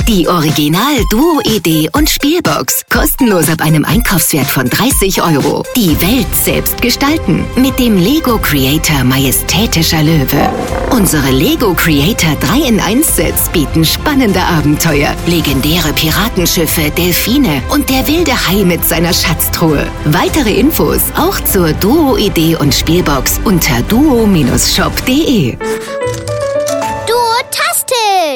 Die Original Duo-Idee und Spielbox. Kostenlos ab einem Einkaufswert von 30 €. Die Welt selbst gestalten. Mit dem Lego Creator Majestätischer Löwe. Unsere Lego Creator 3-in-1-Sets bieten spannende Abenteuer, legendäre Piratenschiffe, Delfine und der wilde Hai mit seiner Schatztruhe. Weitere Infos auch zur Duo-Idee und Spielbox unter duo-shop.de.